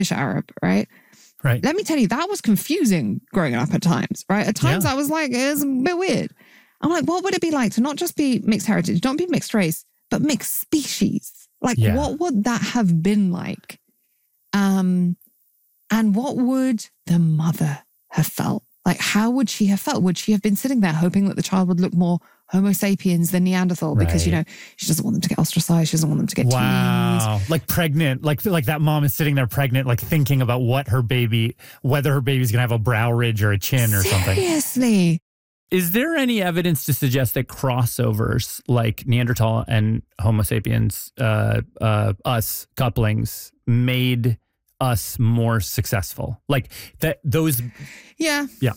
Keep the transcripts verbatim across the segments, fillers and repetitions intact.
Arab, right? Right. Let me tell you, that was confusing growing up at times, right? At times Yeah. I was like, it was a bit weird. I'm like, what would it be like to not just be mixed heritage, not be mixed race, but mixed species? Like, Yeah. what would that have been like? Um, and what would the mother have felt? Like, how would she have felt? Would she have been sitting there hoping that the child would look more Homo sapiens than Neanderthal? Because, you Right. know, she doesn't want them to get ostracized. She doesn't want them to get Wow. teased. Like pregnant, like like that mom is sitting there pregnant, like thinking about what her baby, whether her baby's going to have a brow ridge or a chin or something. Seriously. Is there any evidence to suggest that crossovers like Neanderthal and Homo sapiens, uh, uh, us couplings, made us more successful? Like that those... Yeah. Yeah.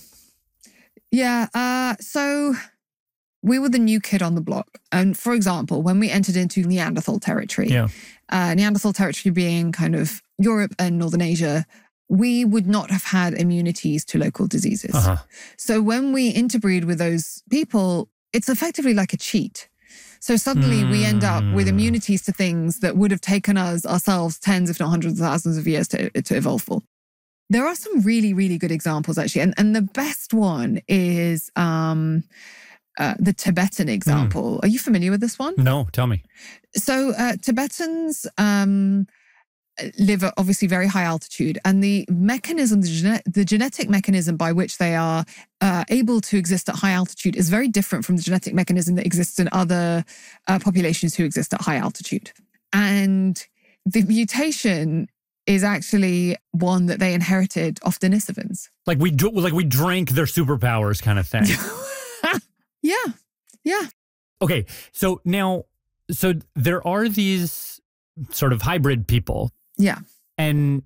Yeah. Uh, so we were the new kid on the block. And for example, when we entered into Neanderthal territory, Yeah. uh, Neanderthal territory being kind of Europe and Northern Asia, we would not have had immunities to local diseases. Uh-huh. So when we interbreed with those people, it's effectively like a cheat. So suddenly mm. we end up with immunities to things that would have taken us ourselves tens, if not hundreds of thousands of years to, to evolve for. There are some really, really good examples, actually. And, and the best one is um, uh, the Tibetan example. Mm. Are you familiar with this one? No, tell me. So uh, Tibetans um, live at obviously very high altitude. And the mechanism, the, gene- the genetic mechanism by which they are uh, able to exist at high altitude is very different from the genetic mechanism that exists in other uh, populations who exist at high altitude. And the mutation is actually one that they inherited off Denisovans. Like we like we drank their superpowers kind of thing. Yeah. Yeah. Okay. So now, so there are these sort of hybrid people. Yeah. And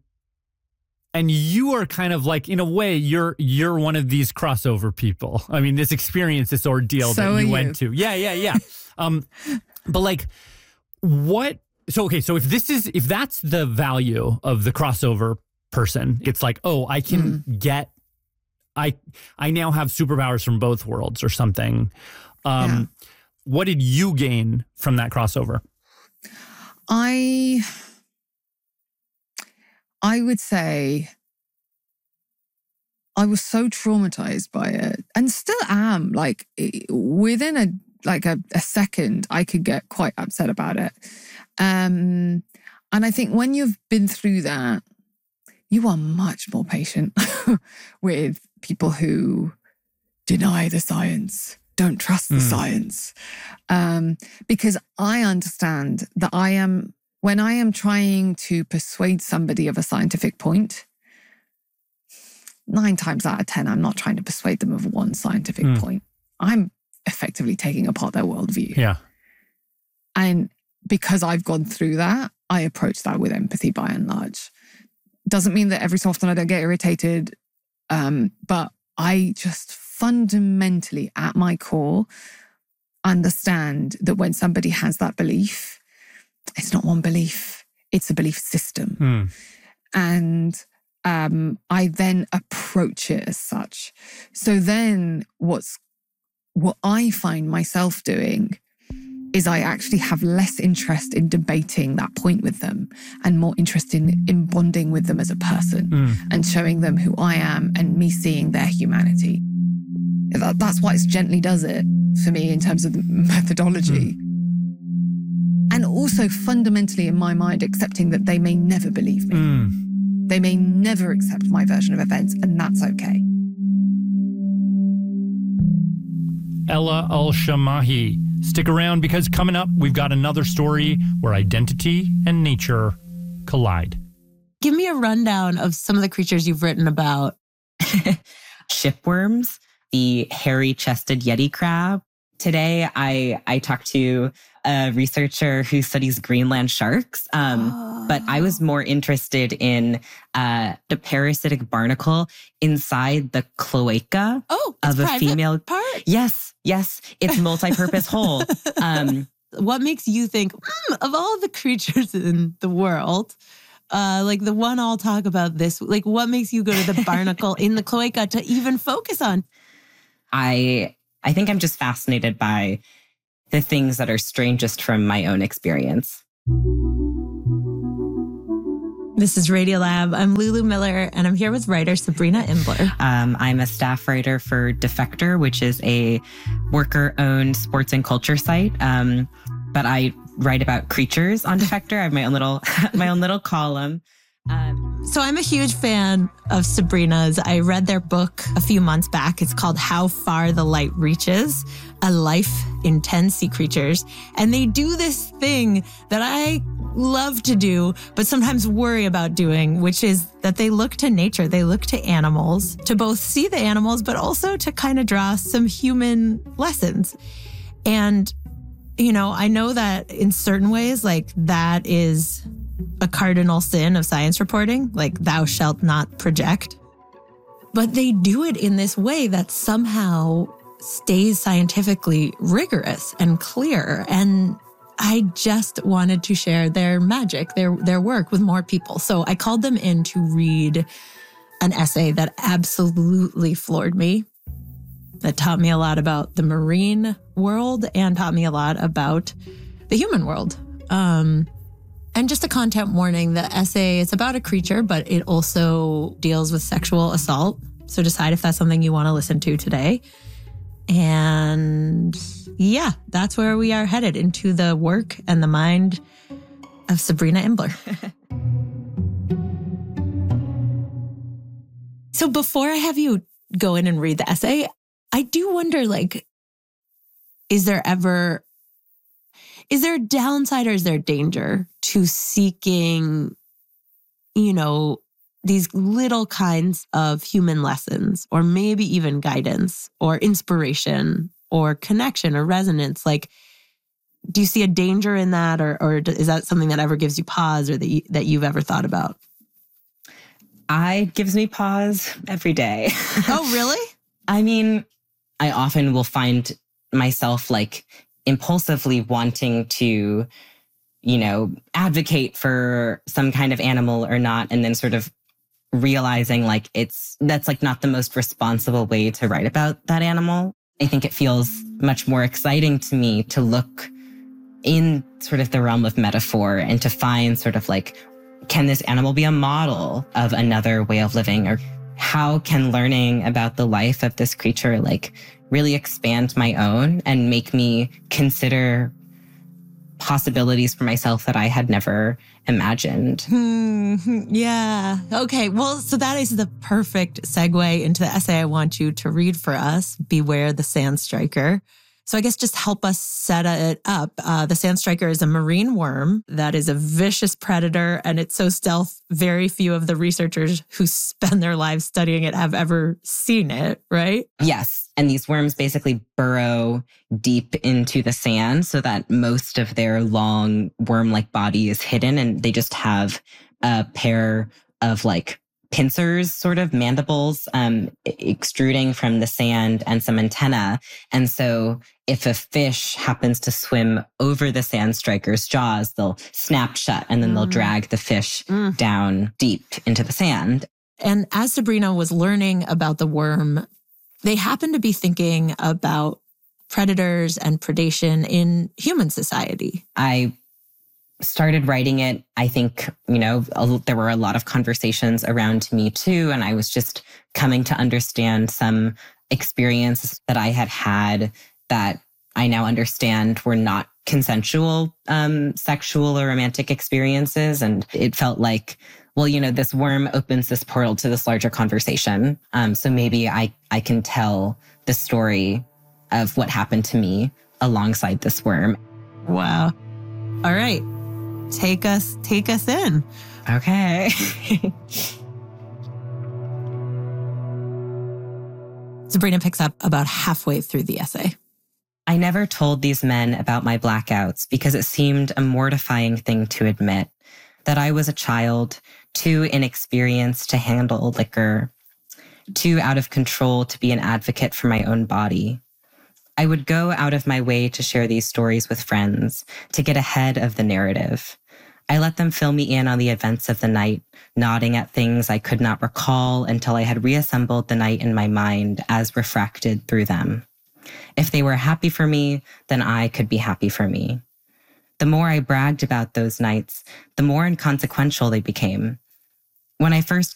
and you are kind of like, in a way, you're you're one of these crossover people. I mean, this experience, this ordeal so that you, you went to. Yeah, yeah, yeah. um, but like, what? So, okay, so if this is, if that's the value of the crossover person, it's like, oh, I can mm. get, I I now have superpowers from both worlds or something. Um, yeah. What did you gain from that crossover? I, I would say I was so traumatized by it and still am. Like within a, like a, a second, I could get quite upset about it. Um, and I think when you've been through that, you are much more patient with people who deny the science, don't trust the mm. science. Um, because I understand that I am, when I am trying to persuade somebody of a scientific point, nine times out of ten, I'm not trying to persuade them of one scientific mm. point. I'm effectively taking apart their worldview. Yeah. And because I've gone through that, I approach that with empathy by and large. Doesn't mean that every so often I don't get irritated, um, but I just fundamentally, at my core, understand that when somebody has that belief, it's not one belief, it's a belief system. Mm. And um, I then approach it as such. So then what's what I find myself doing is I actually have less interest in debating that point with them and more interest in, in bonding with them as a person mm. and showing them who I am and me seeing their humanity. That, that's why it gently does it for me in terms of the methodology. Mm. And also fundamentally in my mind, accepting that they may never believe me. Mm. They may never accept my version of events, and that's okay. Ella Al-Shamahi. Stick around because coming up, we've got another story where identity and nature collide. Give me a rundown of some of the creatures you've written about. Shipworms, the hairy-chested Yeti crab. Today, I, I talked to a researcher who studies Greenland sharks, um, oh. but I was more interested in uh, the parasitic barnacle inside the cloaca oh, of a female part. Yes, yes, it's multi-purpose hole. Um, what makes you think mm, of all the creatures in the world? Uh, like the one I'll talk about this. Like, what makes you go to the barnacle in the cloaca to even focus on? I I think I'm just fascinated by the things that are strangest from my own experience. This is Radiolab. I'm Lulu Miller, and I'm here with writer Sabrina Imbler. Um, I'm a staff writer for Defector, which is a worker-owned sports and culture site. Um, but I write about creatures on Defector. I have my own little my own little column. Um, so I'm a huge fan of Sabrina's. I read their book a few months back. It's called How Far the Light Reaches, A Life in ten Sea Creatures. And they do this thing that I love to do, but sometimes worry about doing, which is that they look to nature. They look to animals to both see the animals, but also to kind of draw some human lessons. And, you know, I know that in certain ways, like that is a cardinal sin of science reporting, like thou shalt not project. But they do it in this way that somehow stays scientifically rigorous and clear. And I just wanted to share their magic, their their work with more people. So I called them in to read an essay that absolutely floored me, that taught me a lot about the marine world and taught me a lot about the human world. Um, And just a content warning, the essay is about a creature, but it also deals with sexual assault. So decide if that's something you want to listen to today. And yeah, that's where we are headed, into the work and the mind of Sabrina Imbler. So before I have you go in and read the essay, I do wonder, like, is there ever... Is there a downside or is there danger to seeking, you know, these little kinds of human lessons, or maybe even guidance or inspiration or connection or resonance? Like, do you see a danger in that, or or is that something that ever gives you pause, or that you, that you've ever thought about? I gives me pause every day. Oh, really? I mean, I often will find myself like impulsively wanting to, you know, advocate for some kind of animal or not, and then sort of realizing like it's, that's like not the most responsible way to write about that animal. I think it feels much more exciting to me to look in sort of the realm of metaphor and to find sort of like, can this animal be a model of another way of living? Or how can learning about the life of this creature like really expand my own and make me consider possibilities for myself that I had never imagined? Hmm, yeah. Okay. Well, so that is the perfect segue into the essay I want you to read for us, Beware the Sand Striker. So I guess just help us set it up. Uh, the sand striker is a marine worm that is a vicious predator, and it's so stealth, very few of the researchers who spend their lives studying it have ever seen it, right? Yes. And these worms basically burrow deep into the sand so that most of their long worm-like body is hidden, and they just have a pair of like pincers, sort of mandibles, um, extruding from the sand, and some antenna. And so if a fish happens to swim over the sand striker's jaws, they'll snap shut and then mm. they'll drag the fish mm. down deep into the sand. And as Sabrina was learning about the worm, they happened to be thinking about predators and predation in human society. I started writing it, I think, you know, a, there were a lot of conversations around Me Too, and I was just coming to understand some experiences that I had had that I now understand were not consensual um, sexual or romantic experiences. And it felt like, well, you know, this worm opens this portal to this larger conversation. Um, so maybe I, I can tell the story of what happened to me alongside this worm. Wow. All right. Take us, take us in. Okay. Sabrina picks up about halfway through the essay. I never told these men about my blackouts because it seemed a mortifying thing to admit, that I was a child, too inexperienced to handle liquor, too out of control to be an advocate for my own body. I would go out of my way to share these stories with friends, to get ahead of the narrative. I let them fill me in on the events of the night, nodding at things I could not recall until I had reassembled the night in my mind as refracted through them. If they were happy for me, then I could be happy for me. The more I bragged about those nights, the more inconsequential they became. when I first